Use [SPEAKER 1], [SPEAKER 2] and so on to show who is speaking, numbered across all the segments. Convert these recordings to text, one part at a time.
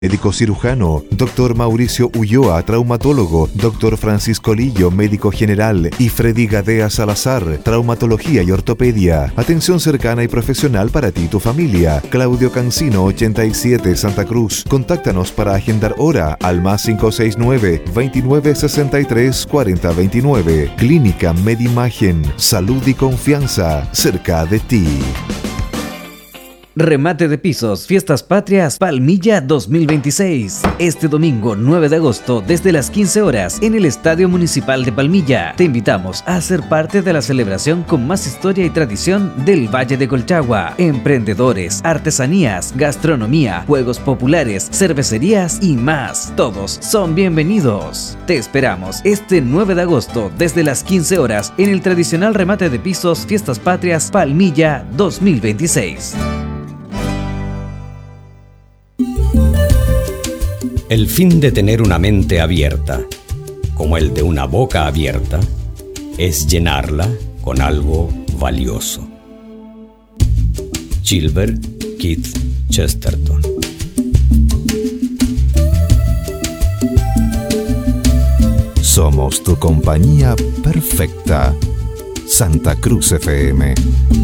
[SPEAKER 1] médico cirujano, Dr. Mauricio Ulloa, traumatólogo, Dr. Francisco Lillo, médico general, y Freddy Gadea Salazar, traumatología y ortopedia. Atención cercana y profesional para ti y tu familia. Claudio Cancino, 87, Santa Cruz. Contáctanos para agendar hora al más 569-2963-4029. Clínica Medimagen, salud y confianza cerca de ti.
[SPEAKER 2] Remate de pisos, Fiestas Patrias, Palmilla 2026. Este domingo 9 de agosto desde las 15 horas en el Estadio Municipal de Palmilla. Te invitamos a ser parte de la celebración con más historia y tradición del Valle de Colchagua. Emprendedores, artesanías, gastronomía, juegos populares, cervecerías y más. Todos son bienvenidos. Te esperamos este 9 de agosto desde las 15 horas en el tradicional remate de pisos Fiestas Patrias Palmilla 2026.
[SPEAKER 3] El fin de tener una mente abierta, como el de una boca abierta, es llenarla con algo valioso. Gilbert Keith Chesterton.
[SPEAKER 1] Somos tu compañía perfecta. Santa Cruz FM.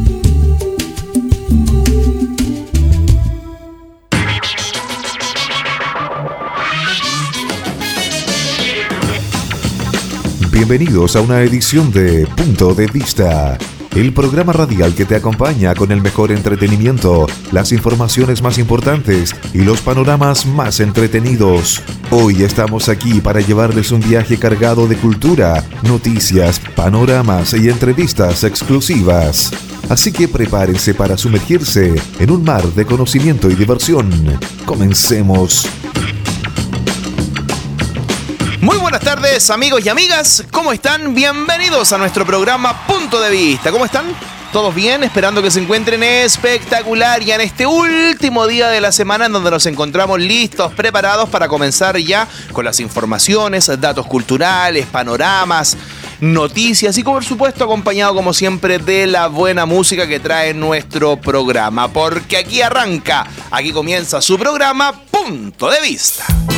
[SPEAKER 1] Bienvenidos a una edición de Punto de Vista, el programa radial que te acompaña con el mejor entretenimiento, las informaciones más importantes y los panoramas más entretenidos. Hoy estamos aquí para llevarles un viaje cargado de cultura, noticias, panoramas y entrevistas exclusivas. Así que prepárense para sumergirse en un mar de conocimiento y diversión. Comencemos.
[SPEAKER 4] Muy buenas tardes, amigos y amigas, ¿cómo están? Bienvenidos a nuestro programa Punto de Vista. ¿Cómo están? ¿Todos bien? Esperando que se encuentren espectacular ya en este último día de la semana en donde nos encontramos listos, preparados para comenzar ya con las informaciones, datos culturales, panoramas, noticias y por supuesto acompañado como siempre de la buena música que trae nuestro programa. Porque aquí arranca, aquí comienza su programa Punto de Vista.